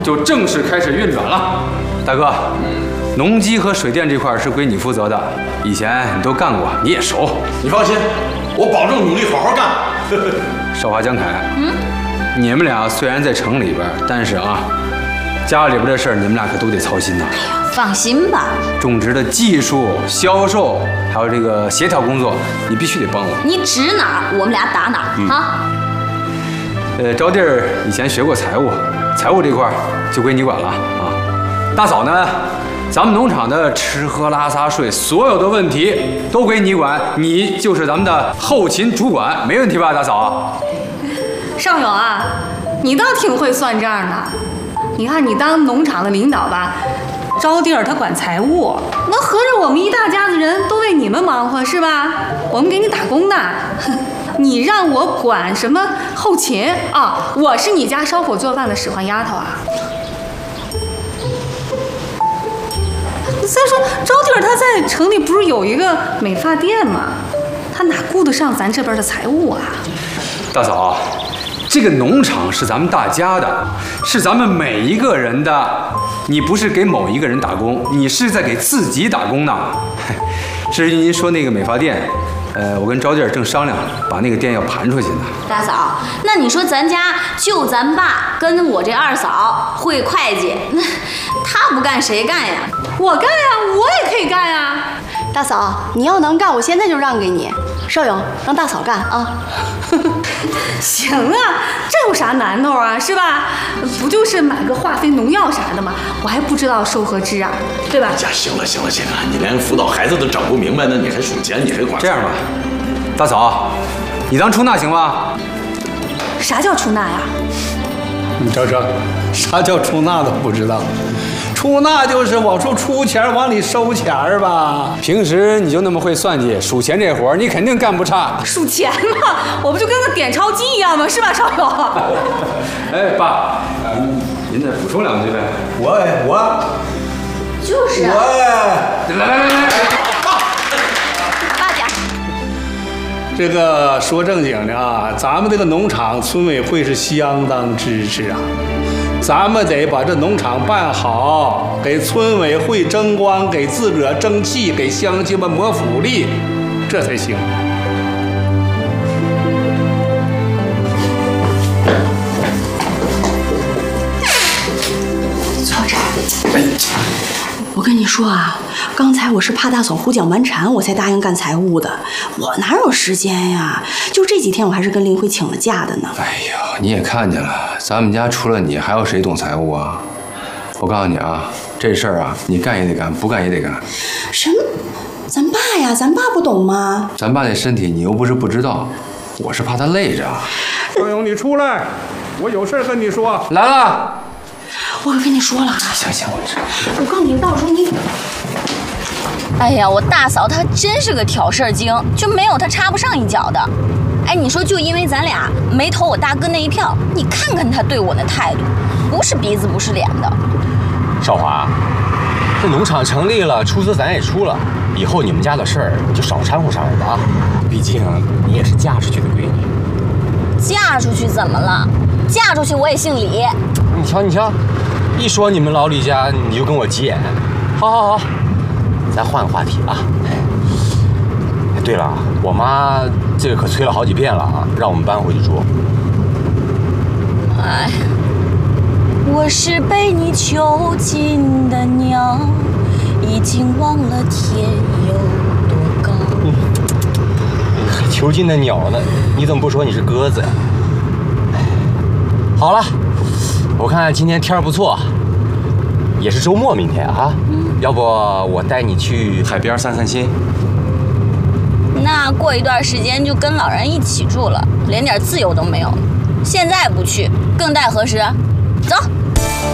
就正式开始运转了。大哥，农机和水电这块是归你负责的，以前你都干过，你也熟。 你放心，我保证努力好好干。 少华、江凯，你们俩虽然在城里边，但是啊，家里边的事儿你们俩可都得操心呐。 放心吧， 种植的技术、销售，还有这个协调工作，你必须得帮我。 你指哪儿，我们俩打哪儿啊？ 招弟儿以前学过财务，财务这块儿就归你管了啊。大嫂呢，咱们农场的吃喝拉撒睡，所有的问题都归你管，你就是咱们的后勤主管，没问题吧，大嫂？ 少勇啊，你倒挺会算账的。你看你当农场的领导吧，招弟儿他管财务，那合着我们一大家子人都为你们忙活是吧？我们给你打工的。你让我管什么后勤啊？我是你家烧火做饭的使唤丫头啊！再说招弟儿他在城里不是有一个美发店吗？他哪顾得上咱这边的财务啊？ 大嫂，这个农场是咱们大家的，是咱们每一个人的。你不是给某一个人打工，你是在给自己打工呢。至于您说那个美发店，我跟招弟儿正商量把那个店要盘出去呢。 大嫂，那你说咱家就咱爸跟我这二嫂会会计，那他不干谁干呀？ 我干呀，我也可以干呀。 大嫂，你要能干，我现在就让给你。少勇，让大嫂干啊。 行啊，这有啥难头啊，是吧？不就是买个化肥、农药啥的吗？我还不知道收和支啊，对吧？ 呀，行了，你连辅导孩子都整不明白，那你还数钱，你还管？ 这样吧，大嫂，你当出纳行吗？ 啥叫出纳呀？ 你瞅瞅，啥叫出纳都不知道。出纳就是往出出钱，往里收钱吧。 平时你就那么会算计，数钱这活儿你肯定干不差。 数钱嘛，我不就跟个点钞机一样吗？是吧，少勇？ 哎，爸，您再补充两句呗。 我就是啊。 来， 爸家。 这个说正经的啊，咱们这个农场村委会是相当支持啊。咱们得把这农场办好，给村委会争光，给自个儿争气，给乡亲们谋福利，这才行。 曹晨，我跟你说啊，刚才我是怕大嫂胡搅蛮缠，我才答应干财务的。我哪有时间呀？就这几天，我还是跟林辉请了假的呢。 哎呦，你也看见了，咱们家除了你，还有谁懂财务啊？我告诉你啊，这事儿啊，你干也得干，不干也得干。 什么？咱爸呀，咱爸不懂吗？ 咱爸那身体你又不是不知道，我是怕他累着。 少勇，你出来，我有事跟你说。 来了。 我可跟你说了啊。 行，我知道。 我告诉你，到时候你。 哎呀，我大嫂她真是个挑事儿精，就没有她插不上一脚的。哎，你说就因为咱俩没投我大哥那一票，你看看她对我那态度，不是鼻子不是脸的。 少华，这农场成立了，出资咱也出了，以后你们家的事儿你就少掺和吧啊！毕竟你也是嫁出去的闺女。 嫁出去怎么了？嫁出去我也姓李。 你瞧，一说你们老李家你就跟我急眼。好，咱换个话题啊。哎，对了，我妈这个可催了好几遍了啊，让我们搬回去住。 哎，我是被你囚禁的鸟，已经忘了天有多高。 还囚禁的鸟呢，你怎么不说你是鸽子呀？好了，我看今天天儿不错，也是周末，明天啊，要不我带你去海边散散心？ 那过一段时间就跟老人一起住了，连点自由都没有了。现在不去，更待何时？走。